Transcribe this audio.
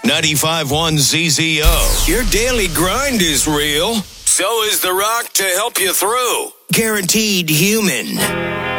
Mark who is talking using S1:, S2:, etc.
S1: 95.1 ZZO. Your daily grind is real. So is The Rock to help you through. Guaranteed human.